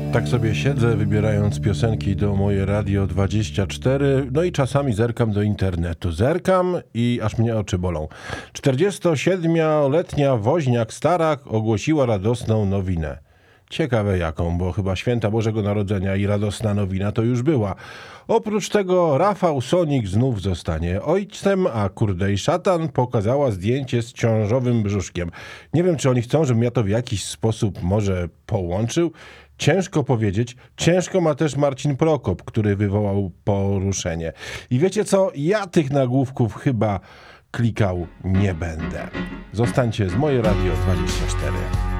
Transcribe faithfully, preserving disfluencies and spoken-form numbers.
Tak sobie siedzę, wybierając piosenki do Moje Radio dwadzieścia cztery, no i czasami zerkam do internetu. Zerkam i aż mnie oczy bolą. czterdziestosiedmioletnia woźniak Starak ogłosiła radosną nowinę. Ciekawe jaką, bo chyba święta Bożego Narodzenia i radosna nowina to już była. Oprócz tego Rafał Sonik znów zostanie ojcem, a kurdej szatan pokazała zdjęcie z ciążowym brzuszkiem. Nie wiem, czy oni chcą, żebym ja to w jakiś sposób może połączył. Ciężko powiedzieć. Ciężko ma też Marcin Prokop, który wywołał poruszenie. I wiecie co? Ja tych nagłówków chyba klikał nie będę. Zostańcie z Moje Radio dwadzieścia cztery.